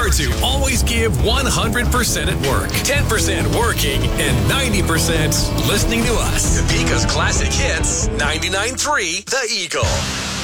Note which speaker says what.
Speaker 1: Remember to always give 100% at work, 10% working, and 90% listening to us. Topeka's Classic Hits, 99.3 The Eagle.